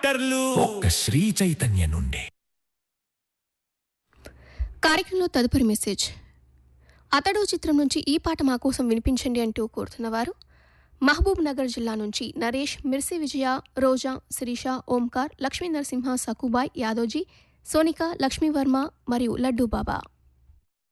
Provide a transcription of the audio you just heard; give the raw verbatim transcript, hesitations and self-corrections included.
డాక్టర్లు ఒక్క శ్రీ చైతన్య నుండి. కార్యక్రమంలో తదుపరి మెసేజ్, అతడు చిత్రం నుంచి ఈ పాట మా కోసం వినిపించండి అంటూ కోరుతున్నవారు మహబూబ్ నగర్ జిల్లా నుంచి నరేష్, మిర్సి విజయ, రోజా, శిరీష, ఓంకార్, లక్ష్మీ నరసింహ, సకుబాయ్, యాదోజీ, సోనిక, లక్ష్మీవర్మ మరియు లడ్డూ బాబా.